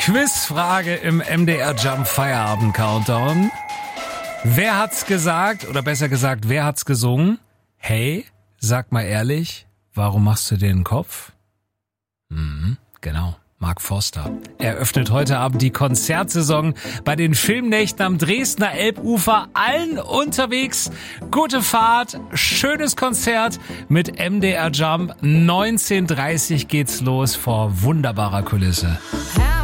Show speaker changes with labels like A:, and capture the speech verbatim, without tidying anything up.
A: Quizfrage im M D R Jump Feierabend Countdown. Wer hat's gesagt, oder besser gesagt, wer hat's gesungen? Hey, sag mal ehrlich, warum machst du dir den Kopf? Mhm, genau. Mark Forster eröffnet heute Abend die Konzertsaison bei den Filmnächten am Dresdner Elbufer. Allen unterwegs. Gute Fahrt, schönes Konzert mit M D R Jump. neunzehn Uhr dreißig geht's los vor wunderbarer Kulisse.